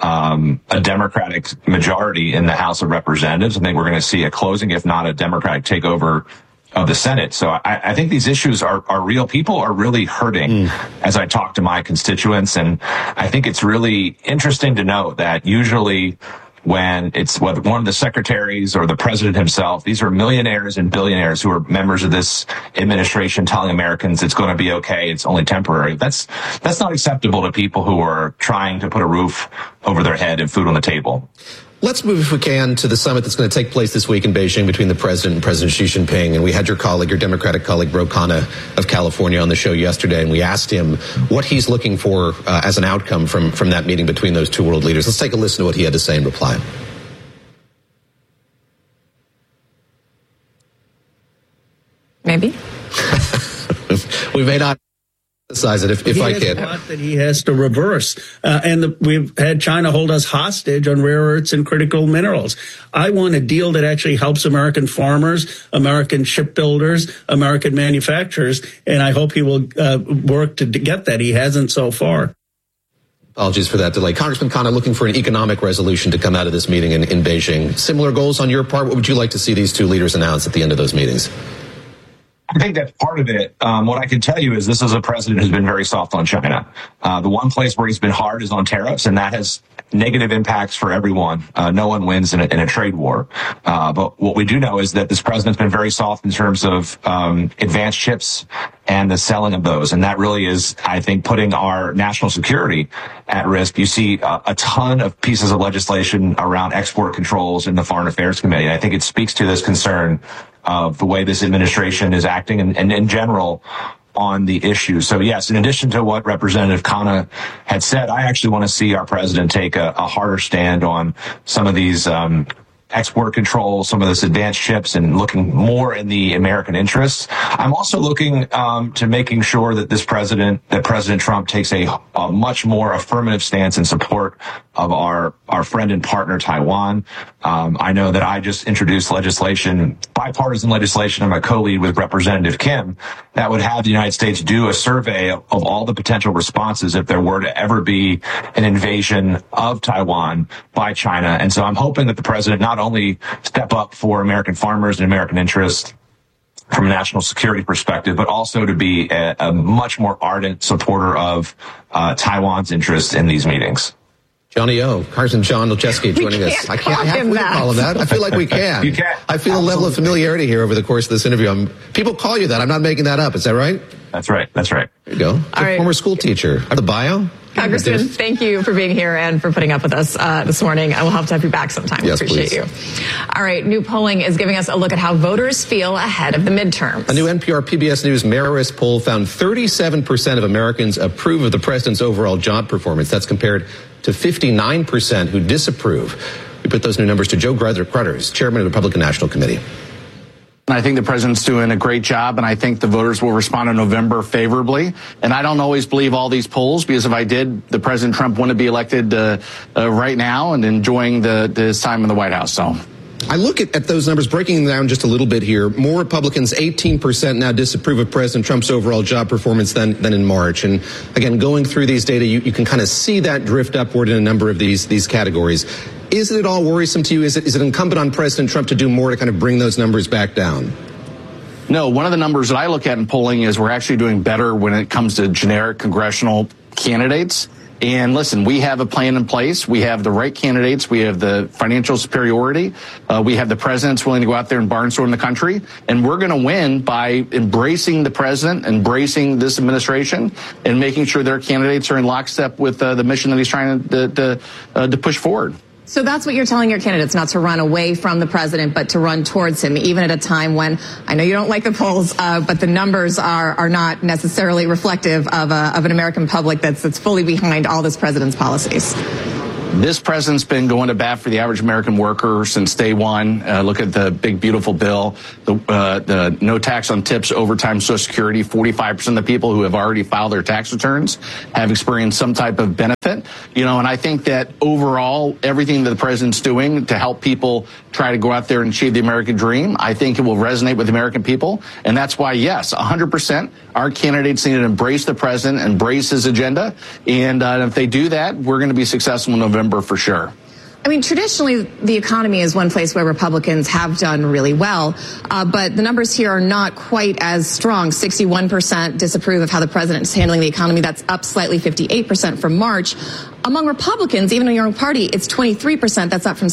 a Democratic majority in the House of Representatives. I think we're going to see a closing, if not a Democratic takeover of the Senate. So I think these issues are real. People are really hurting as I talk to my constituents. And I think it's really interesting to note that usually when it's one of the secretaries or the president himself, these are millionaires and billionaires who are members of this administration telling Americans it's going to be okay, it's only temporary. That's not acceptable to people who are trying to put a roof over their head and food on the table. Let's move, if we can, to the summit that's going to take place this week in Beijing between the president and President Xi Jinping. And we had your Democratic colleague, Ro Khanna of California, on the show yesterday, and we asked him what he's looking for as an outcome from that meeting between those two world leaders. Let's take a listen to what he had to say in reply. Maybe. We may not emphasize it if I can. That he has to reverse. We've had China hold us hostage on rare earths and critical minerals. I want a deal that actually helps American farmers, American shipbuilders, American manufacturers, and I hope he will work to get that. He hasn't so far. Apologies for that delay. Congressman Khanna, looking for an economic resolution to come out of this meeting in Beijing. Similar goals on your part? What would you like to see these two leaders announce at the end of those meetings? I think that's part of it. What I can tell you is this is a president who's been very soft on China. The one place where he's been hard is on tariffs, and that has negative impacts for everyone. No one wins in a trade war. But what we do know is that this president's been very soft in terms of advanced chips and the selling of those. And that really is, I think, putting our national security at risk. You see a ton of pieces of legislation around export controls in the Foreign Affairs Committee. And I think it speaks to this concern of the way this administration is acting and in general on the issue. So yes, in addition to what Representative Khanna had said, I actually want to see our president take a harder stand on some of these export control, some of this advanced chips, and looking more in the American interests. I'm also looking to making sure that President Trump takes a much more affirmative stance in support of our friend and partner Taiwan. I know that I just introduced bipartisan legislation. I'm a co-lead with Representative Kim that would have the United States do a survey of all the potential responses if there were to ever be an invasion of Taiwan by China. And so I'm hoping that the president not only step up for American farmers and American interests from a national security perspective, but also to be a much more ardent supporter of Taiwan's interests in these meetings. Johnny O, Congressman John Olszewski joining us. I can't call him that. I feel like we can. You can. I feel a level of familiarity here over the course of this interview. People call you that. I'm not making that up. Is that right? That's right. There you go. Former school teacher. The bio? Congressman, thank you for being here and for putting up with us this morning. I will have to have you back sometime. Yes, appreciate please. you. All right, new polling is giving us a look at how voters feel ahead of the midterms. A new NPR PBS News Marist poll found 37% of Americans approve of the president's overall job performance. That's compared to 59% who disapprove. We put those new numbers to Joe Cruthers, chairman of the Republican National Committee. I think the president's doing a great job, and I think the voters will respond in November favorably. And I don't always believe all these polls, because if I did, the President Trump wouldn't be elected right now and enjoying his time in the White House. So I look at those numbers, breaking them down just a little bit here. More Republicans, 18% now disapprove of President Trump's overall job performance than in March. And again, going through these data, you can kind of see that drift upward in a number of these categories. Isn't it all worrisome to you? Is it incumbent on President Trump to do more to kind of bring those numbers back down? No, one of the numbers that I look at in polling is we're actually doing better when it comes to generic congressional candidates. And listen, we have a plan in place. We have the right candidates. We have the financial superiority. We have the presidents willing to go out there and barnstorm the country. And we're going to win by embracing the president, embracing this administration, and making sure their candidates are in lockstep with the mission that he's trying to push forward. So that's what you're telling your candidates, not to run away from the president, but to run towards him, even at a time when, I know you don't like the polls, but the numbers are not necessarily reflective of an American public that's fully behind all this president's policies. This president's been going to bat for the average American worker since day one. Look at the big, beautiful bill, the no tax on tips, overtime, Social Security. 45% of the people who have already filed their tax returns have experienced some type of benefit. And I think that overall, everything that the president's doing to help people try to go out there and achieve the American dream, I think it will resonate with the American people. And that's why, yes, 100%, our candidates need to embrace the president, embrace his agenda. And if they do that, we're going to be successful in November for sure. I mean, traditionally, the economy is one place where Republicans have done really well, but the numbers here are not quite as strong. 61% disapprove of how the president is handling the economy. That's up slightly, 58% from March. Among Republicans, even in your own party, it's 23%. That's up from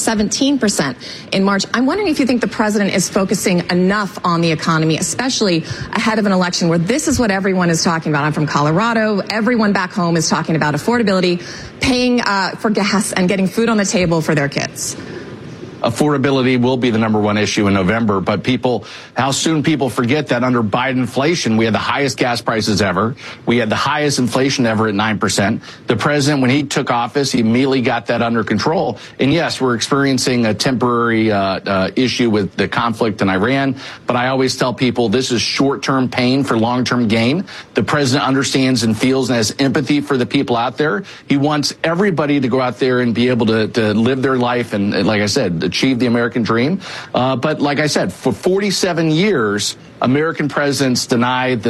17% in March. I'm wondering if you think the president is focusing enough on the economy, especially ahead of an election where this is what everyone is talking about. I'm from Colorado. Everyone back home is talking about affordability, paying for gas and getting food on the table for their kids. Affordability will be the number one issue in November, but how soon people forget that under Biden inflation, we had the highest gas prices ever. We had the highest inflation ever at 9%. The president, when he took office, he immediately got that under control. And yes, we're experiencing a temporary issue with the conflict in Iran, but I always tell people this is short-term pain for long-term gain. The president understands and feels and has empathy for the people out there. He wants everybody to go out there and be able to live their life and, like I said, achieve the American dream. But like I said, for 47 years, American presidents denied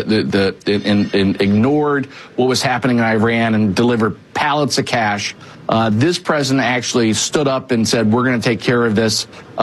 and ignored what was happening in Iran and delivered pallets of cash. This president actually stood up and said, we're going to take care of this.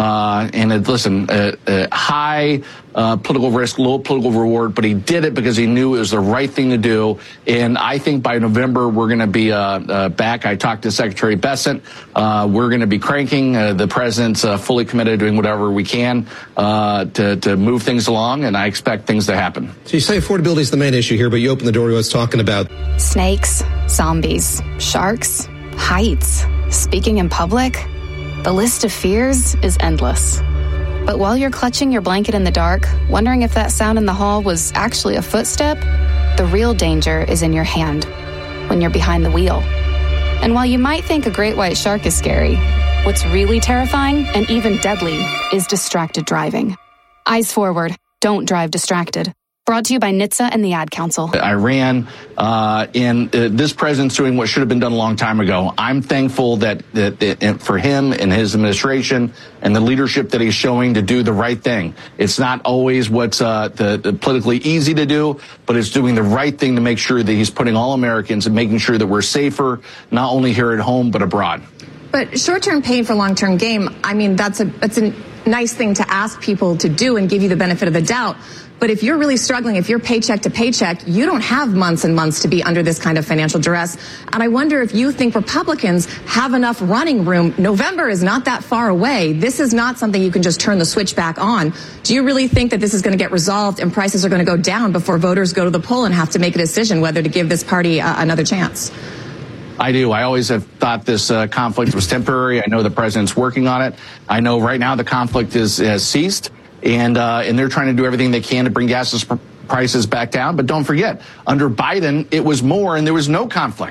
High political risk, low political reward, but he did it because he knew it was the right thing to do. And I think by November, we're going to be back. I talked to Secretary Bessent. We're going to be cranking. The president's fully committed to doing whatever we can to move things along, and I expect things to happen. So you say affordability is the main issue here, but you open the door to us talking about snakes, zombies, sharks, heights, speaking in public. The list of fears is endless. But while you're clutching your blanket in the dark, wondering if that sound in the hall was actually a footstep, the real danger is in your hand, when you're behind the wheel. And while you might think a great white shark is scary, what's really terrifying and even deadly is distracted driving. Eyes forward, don't drive distracted. Brought to you by NHTSA and the Ad Council. Iran, and this president's doing what should have been done a long time ago. I'm thankful that for him and his administration and the leadership that he's showing to do the right thing. It's not always what's the politically easy to do, but it's doing the right thing to make sure that he's putting all Americans and making sure that we're safer, not only here at home, but abroad. But short-term pain for long-term gain, I mean, that's a nice thing to ask people to do and give you the benefit of the doubt. But if you're really struggling, if you're paycheck to paycheck, you don't have months and months to be under this kind of financial duress. And I wonder if you think Republicans have enough running room. November is not that far away. This is not something you can just turn the switch back on. Do you really think that this is going to get resolved and prices are going to go down before voters go to the poll and have to make a decision whether to give this party another chance? I do. I always have thought this conflict was temporary. I know the president's working on it. I know right now the conflict has ceased. And they're trying to do everything they can to bring gas prices back down. But don't forget, under Biden, it was more and there was no conflict.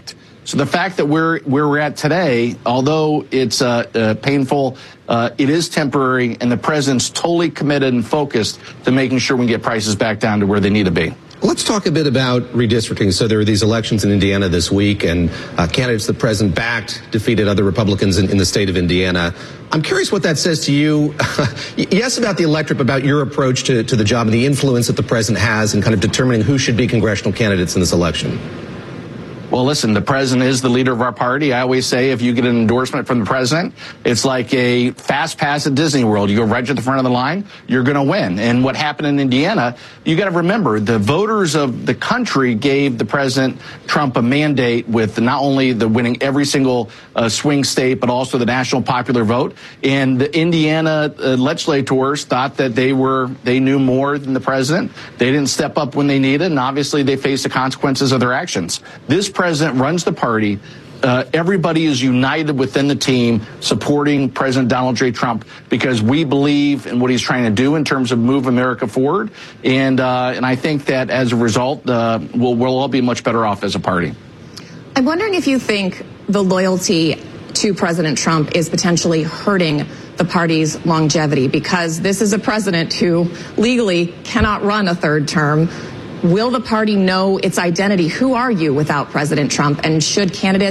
So the fact that where we're at today, although it's painful, it is temporary, and the president's totally committed and focused to making sure we get prices back down to where they need to be. Let's talk a bit about redistricting. So there were these elections in Indiana this week, and candidates the president backed defeated other Republicans in the state of Indiana. I'm curious what that says to you. Yes, about the electorate, but about your approach to the job and the influence that the president has in kind of determining who should be congressional candidates in this election. Well, listen, the president is the leader of our party. I always say if you get an endorsement from the president, it's like a fast pass at Disney World. You go right to the front of the line, you're going to win. And what happened in Indiana, you got to remember, the voters of the country gave the President Trump a mandate with not only the winning every single swing state, but also the national popular vote. And the Indiana legislators thought that they knew more than the president. They didn't step up when they needed, and obviously they faced the consequences of their actions. This president runs the party. Everybody is united within the team supporting President Donald J. Trump because we believe in what he's trying to do in terms of move America forward. And I think that as a result, we'll all be much better off as a party. I'm wondering if you think the loyalty to President Trump is potentially hurting the party's longevity, because this is a president who legally cannot run a third term. Will the party know its identity? Who are you without President Trump? And should candidates